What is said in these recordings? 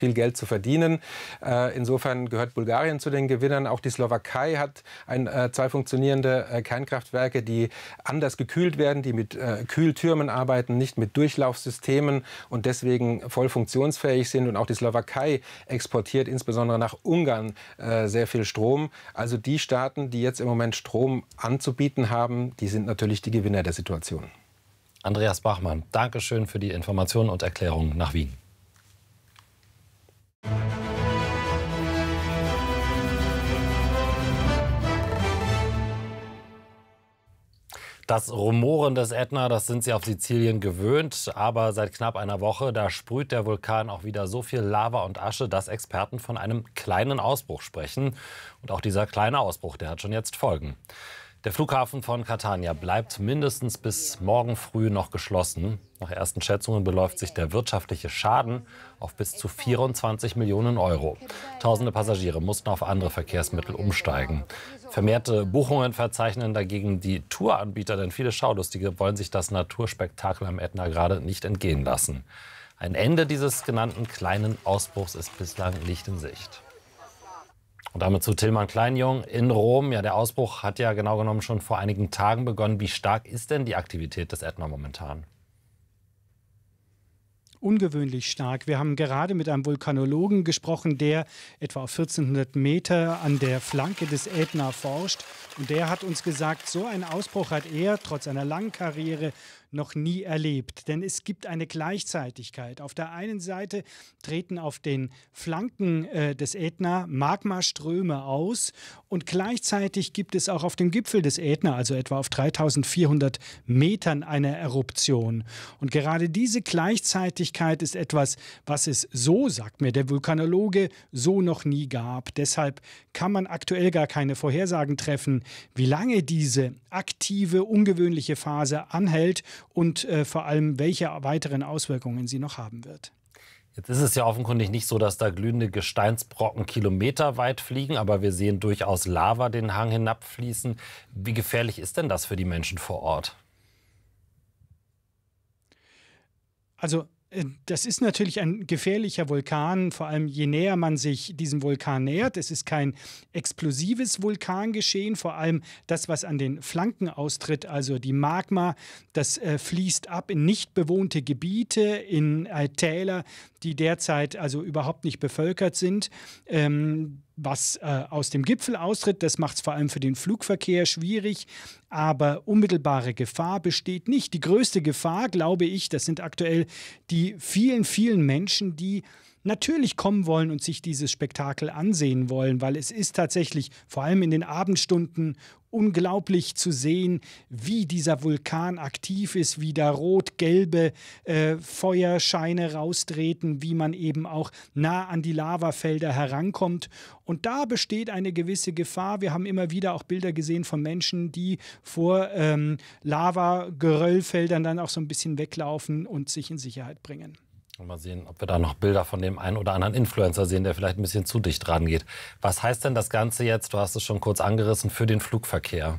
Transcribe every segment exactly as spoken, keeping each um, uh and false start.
viel Geld zu verdienen. Äh, insofern gehört Bulgarien zu den Gewinnern. Auch die Slowakei hat ein, äh, zwei funktionierende äh, Kernkraftwerke, die anders gekühlt werden, die mit äh, Kühltürmen arbeiten, nicht mit Durchlaufsystemen und deswegen voll funktionsfähig sind. Und auch die Slowakei exportiert insbesondere nach Ungarn äh, sehr viel Strom. Also die Staaten, die jetzt im Moment Strom anzubieten haben, die sind natürlich die Gewinner der Situation. Andreas Bachmann, danke schön für die Informationen und Erklärungen nach Wien. Das Rumoren des Ätna, das sind Sie auf Sizilien gewöhnt. Aber seit knapp einer Woche, da sprüht der Vulkan auch wieder so viel Lava und Asche, dass Experten von einem kleinen Ausbruch sprechen. Und auch dieser kleine Ausbruch, der hat schon jetzt Folgen. Der Flughafen von Catania bleibt mindestens bis morgen früh noch geschlossen. Nach ersten Schätzungen beläuft sich der wirtschaftliche Schaden auf bis zu vierundzwanzig Millionen Euro. Tausende Passagiere mussten auf andere Verkehrsmittel umsteigen. Vermehrte Buchungen verzeichnen dagegen die Touranbieter, denn viele Schaulustige wollen sich das Naturspektakel am Ätna gerade nicht entgehen lassen. Ein Ende dieses genannten kleinen Ausbruchs ist bislang nicht in Sicht. Und damit zu Tilman Kleinjung in Rom. Ja, der Ausbruch hat ja genau genommen schon vor einigen Tagen begonnen. Wie stark ist denn die Aktivität des Ätna momentan? Ungewöhnlich stark. Wir haben gerade mit einem Vulkanologen gesprochen, der etwa auf vierzehnhundert Meter an der Flanke des Ätna forscht. Und der hat uns gesagt, so einen Ausbruch hat er trotz einer langen Karriere noch nie erlebt. Denn es gibt eine Gleichzeitigkeit. Auf der einen Seite treten auf den Flanken äh, des Ätna Magmaströme aus und gleichzeitig gibt es auch auf dem Gipfel des Ätna, also etwa auf dreitausendvierhundert Metern, eine Eruption. Und gerade diese Gleichzeitigkeit ist etwas, was es so, sagt mir der Vulkanologe, so noch nie gab. Deshalb kann man aktuell gar keine Vorhersagen treffen, wie lange diese aktive, ungewöhnliche Phase anhält und äh, vor allem, welche weiteren Auswirkungen sie noch haben wird. Jetzt ist es ja offenkundig nicht so, dass da glühende Gesteinsbrocken kilometerweit fliegen, aber wir sehen durchaus Lava den Hang hinabfließen. Wie gefährlich ist denn das für die Menschen vor Ort? Also das ist natürlich ein gefährlicher Vulkan, vor allem je näher man sich diesem Vulkan nähert. Es ist kein explosives Vulkangeschehen, vor allem das, was an den Flanken austritt, also die Magma, das äh, fließt ab in nicht bewohnte Gebiete, in äh, Täler, die derzeit also überhaupt nicht bevölkert sind. Ähm, Was äh, aus dem Gipfel austritt, das macht es vor allem für den Flugverkehr schwierig. Aber unmittelbare Gefahr besteht nicht. Die größte Gefahr, glaube ich, das sind aktuell die vielen, vielen Menschen, die natürlich kommen wollen und sich dieses Spektakel ansehen wollen, weil es ist tatsächlich vor allem in den Abendstunden unglaublich zu sehen, wie dieser Vulkan aktiv ist, wie da rot-gelbe äh, Feuerscheine raustreten, wie man eben auch nah an die Lavafelder herankommt. Und da besteht eine gewisse Gefahr. Wir haben immer wieder auch Bilder gesehen von Menschen, die vor ähm, Lava-Geröllfeldern dann auch so ein bisschen weglaufen und sich in Sicherheit bringen. Mal sehen, ob wir da noch Bilder von dem einen oder anderen Influencer sehen, der vielleicht ein bisschen zu dicht rangeht. Was heißt denn das Ganze jetzt, du hast es schon kurz angerissen, für den Flugverkehr?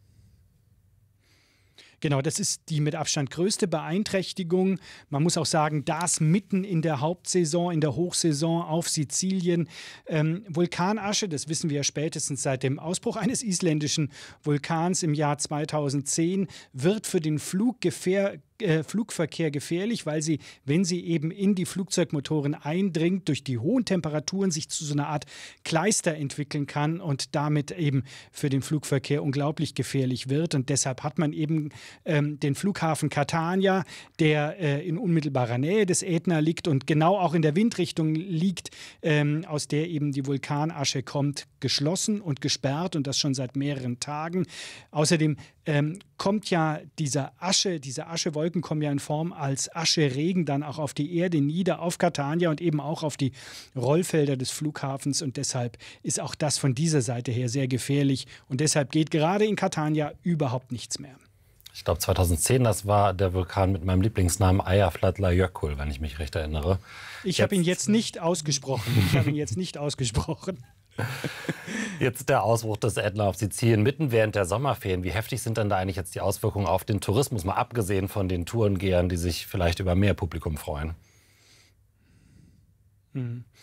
Genau, das ist die mit Abstand größte Beeinträchtigung. Man muss auch sagen, das mitten in der Hauptsaison, in der Hochsaison auf Sizilien. Ähm, Vulkanasche, das wissen wir ja spätestens seit dem Ausbruch eines isländischen Vulkans im Jahr zweitausendzehn, wird für den Fluggefähr Äh, Flugverkehr gefährlich, weil sie, wenn sie eben in die Flugzeugmotoren eindringt, durch die hohen Temperaturen sich zu so einer Art Kleister entwickeln kann und damit eben für den Flugverkehr unglaublich gefährlich wird. Und deshalb hat man eben ähm, den Flughafen Catania, der äh, in unmittelbarer Nähe des Ätna liegt und genau auch in der Windrichtung liegt, ähm, aus der eben die Vulkanasche kommt, geschlossen und gesperrt und das schon seit mehreren Tagen. Außerdem ähm, kommt ja diese Asche, diese Aschewolken kommen ja in Form als Ascheregen dann auch auf die Erde nieder, auf Catania und eben auch auf die Rollfelder des Flughafens und deshalb ist auch das von dieser Seite her sehr gefährlich und deshalb geht gerade in Catania überhaupt nichts mehr. Ich glaube zweitausendzehn, das war der Vulkan mit meinem Lieblingsnamen Eyjafjallajökull, wenn ich mich recht erinnere. Ich habe ihn jetzt nicht ausgesprochen. Ich habe ihn jetzt nicht ausgesprochen. Jetzt der Ausbruch des Ätna auf Sizilien mitten während der Sommerferien. Wie heftig sind denn da eigentlich jetzt die Auswirkungen auf den Tourismus, mal abgesehen von den Tourengehern, die sich vielleicht über mehr Publikum freuen?